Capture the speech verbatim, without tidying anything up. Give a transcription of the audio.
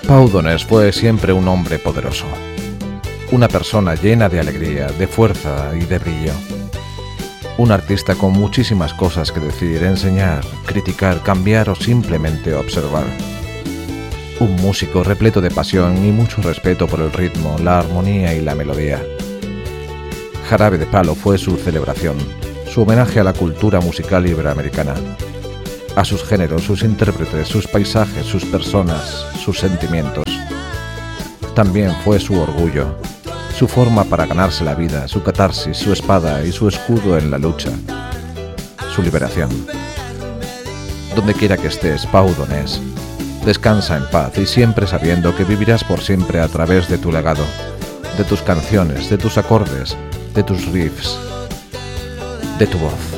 Pau Donés fue siempre un hombre poderoso, una persona llena de alegría, de fuerza y de brillo. Un artista con muchísimas cosas que decir, enseñar, criticar, cambiar o simplemente observar. Un músico repleto de pasión y mucho respeto por el ritmo, la armonía y la melodía. Jarabe de Palo fue su celebración, su homenaje a la cultura musical iberoamericana, a sus géneros, sus intérpretes, sus paisajes, sus personas, sus sentimientos. También fue su orgullo, su forma para ganarse la vida, su catarsis, su espada y su escudo en la lucha, su liberación. Donde quiera que estés, Pau Donés, descansa en paz y siempre sabiendo que vivirás por siempre a través de tu legado, de tus canciones, de tus acordes, de tus riffs, de tu voz.